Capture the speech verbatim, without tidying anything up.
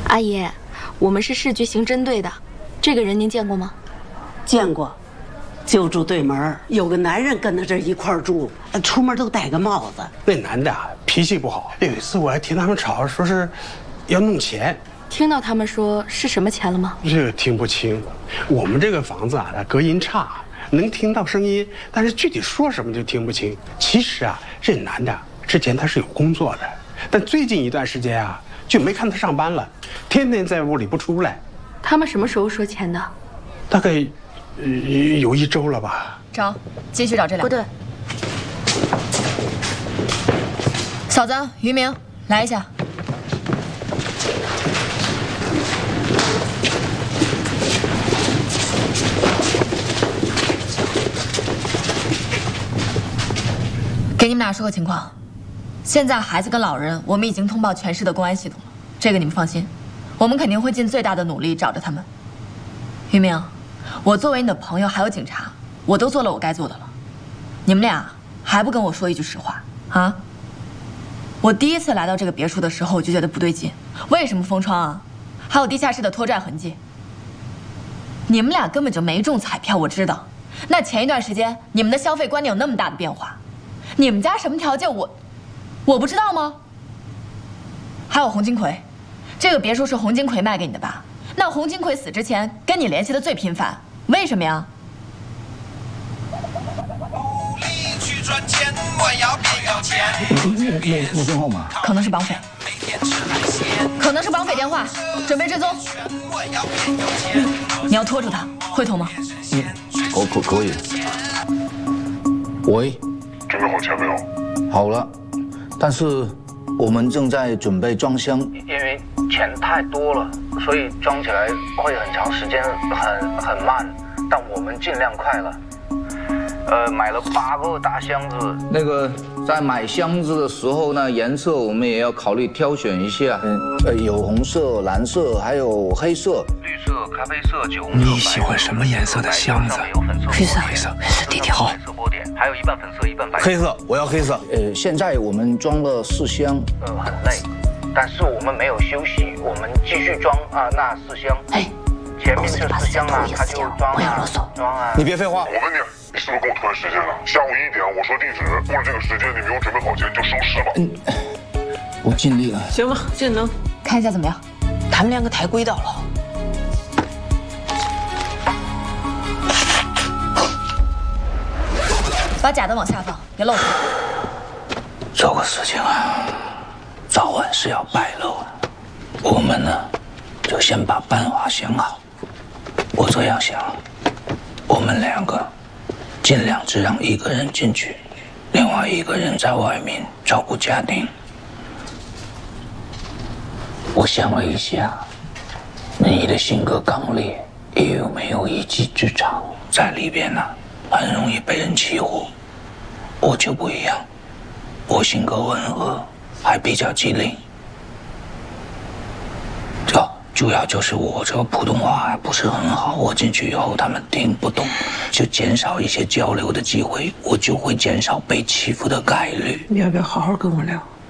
阿姨，我们是市局刑侦队的，这个人您见过吗？ 见过，就住对门，有个男人跟他这一块住，出门都戴个帽子。 那男的啊，脾气不好。有一次我还听他们吵，说是要弄钱。 听到他们说是什么钱了吗？ 这个听不清。我们这个房子啊，它隔音差，能听到声音，但是具体说什么就听不清。其实啊，这男的之前他是有工作的，但最近一段时间啊，就没看他上班了，天天在屋里不出来。 他们什么时候说钱的？ 大概呃有一周了吧。 找，继续找这两个。 不对， 嫂子，于明，来一下。给你们俩说个情况，现在孩子跟老人，我们已经通报全市的公安系统了，这个你们放心，我们肯定会尽最大的努力找着他们。于明，我作为你的朋友，还有警察，我都做了我该做的了，你们俩还不跟我说一句实话啊？我第一次来到这个别墅的时候，我就觉得不对劲，为什么封窗啊？还有地下室的拖拽痕迹。你们俩根本就没中彩票，我知道。那前一段时间你们的消费观念有那么大的变化？你们家什么条件我，我不知道吗？还有洪金奎，这个别墅是洪金奎卖给你的吧？那洪金奎死之前跟你联系的最频繁，为什么呀？ 目目电号码可能是绑匪，可能是绑匪电话，准备追踪。你要拖住他，会拖吗？ 嗯，可可可以。喂。 准备好钱没有？ 好了，但是我们正在准备装箱， 因为钱太多了，所以装起来会很长时间，很很慢，但我们尽量快了。呃，买了八个大箱子。 那个在买箱子的时候呢，颜色我们也要考虑挑选一下。嗯，呃，有红色、蓝色，还有黑色、 绿色、咖啡色、酒红色。 你喜欢什么颜色的箱子？ 黑色， 黑色， 黑色地条。 白色波点，还有一半粉色，一半白色。 黑色，我要黑色。呃，现在我们装了四箱。 呃，很累，但是我们没有休息，我们继续装啊，那四箱。 哎， 前面这四箱啊，他就装啊，装啊。 你别废话。 我问你，你是不是跟我拖延时间了？下午一点我说地址，过了这个时间你没有准备好钱就收尸吧。 嗯，我尽力了。 行吧，这能看一下怎么样？ 他们两个太轨道了。 把假的往下放，别露出来。 这个事情啊，早晚是要败露的。我们呢，就先把办法想好。我这样想，我们两个尽量只让一个人进去，另外一个人在外面照顾家庭。我想了一下，你的性格刚烈，也有没有一技之长在里边呢、啊？很容易被人欺负。我就不一样，我性格温和，还比较机灵。这主要就是我这个普通话还不是很好，我进去以后他们听不懂，就减少一些交流的机会，我就会减少被欺负的概率。 你要不要好好跟我聊？